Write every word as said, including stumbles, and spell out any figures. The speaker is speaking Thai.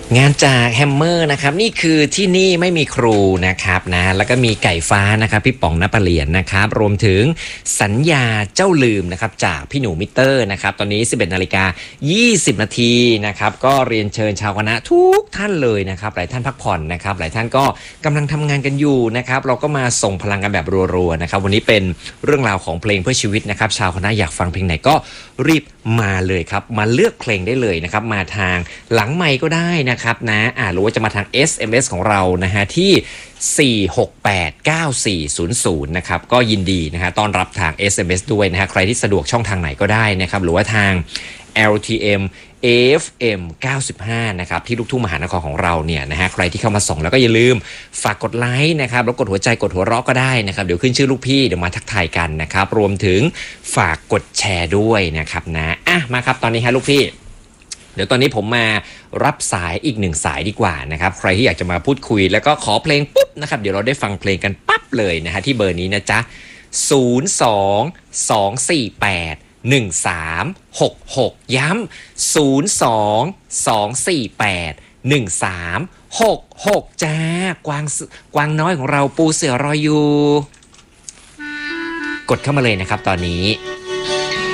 งานจากแฮมเมอร์นะครับนี่คือที่นี่ไม่มีครูนะครับนะแล้วก็มีไก่ฟ้านะครับพี่ป๋องนปเลียนนะครับรวมถึงสัญญาเจ้าลืมนะครับจากพี่หนูมิเตอร์นะครับตอนนี้ สิบเอ็ดนาฬิกายี่สิบนาทีนะครับก็เรียนเชิญชาวคณะทุกท่านเลยนะครับหลายท่านพักผ่อนนะครับหลายท่านก็กำลังทำงานกันอยู่นะครับเราก็มาส่งพลังกันแบบรัวๆนะครับวันนี้เป็นเรื่องราวของเพลงเพื่อชีวิตนะครับชาวคณะอยากฟังเพลงไหนก็รีบมาเลยครับมาเลือกเพลงได้เลยนะครับมาทางหลังไมค์ก็ได้นะครับนะอ่าหรือว่าจะมาทาง เอส เอ็ม เอส ของเรานะฮะที่สี่ หก แปด เก้า สี่ ศูนย์ ศูนย์นะครับก็ยินดีนะฮะต้อนรับทาง เอส เอ็ม เอส ด้วยนะฮะใครที่สะดวกช่องทางไหนก็ได้นะครับหรือว่าทาง แอล ที เอ็ม เอ เอฟ เอ็ม เก้าสิบห้านะครับที่ลูกทุ่งมหานครของเราเนี่ยนะฮะใครที่เข้ามาส่งแล้วก็อย่าลืมฝากกดไลค์นะครับแล้วกดหัวใจกดหัวเราะก็ได้นะครับเดี๋ยวขึ้นชื่อลูกพี่เดี๋ยวมาทักทายกันนะครับรวมถึงฝากกดแชร์ด้วยนะครับนะอ่ะมาครับตอนนี้ฮะลูกพี่เดี๋ยวตอนนี้ผมมารับสายอีกหนึ่งสายดีกว่านะครับใครที่อยากจะมาพูดคุยแล้วก็ขอเพลงปุ๊บนะครับเดี๋ยวเราได้ฟังเพลงกันปั๊บเลยนะฮะที่เบอร์นี้นะจ๊ะศูนย์ สอง สอง สี่ แปด หนึ่ง สาม หก หกย้ำศูนย์ สอง สอง สี่ แปด หนึ่ง สาม หก หกจ้ากวางกวางน้อยของเราปูเสือรออยู่กดเข้ามาเลยนะครับตอนนี้